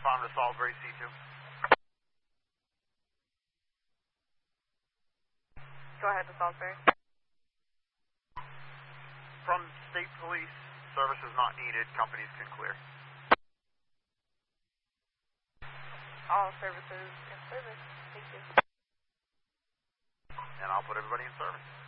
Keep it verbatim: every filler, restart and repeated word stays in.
respond to Salisbury C two. Go ahead to Salisbury. From State Police, service is not needed. Companies can clear. All services in service. Thank you. And I'll put everybody in service.